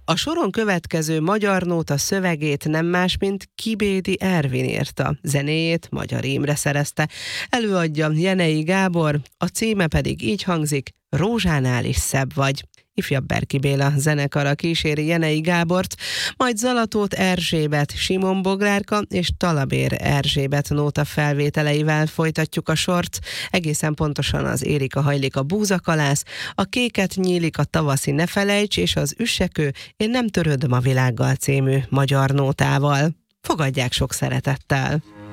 A soron következő magyar nóta szövegét nem más, mint Kibédi Ervin írta. Zenéjét Magyar Imre szerezte. Előadja Jenei Gábor, a címe pedig így hangzik: Rózsánál is szebb vagy. Ifjabb Berki Béla zenekara kíséri Jenei Gábort, majd Zalatóth Erzsébet, Simon Boglárka és Talabér Erzsébet nóta felvételeivel folytatjuk a sort. Egészen pontosan az Érik a hajlik a búzakalász, a Kéket nyílik a tavaszi ne felejts és az Üssekő Én nem törődöm a világgal című magyar nótával. Fogadják sok szeretettel!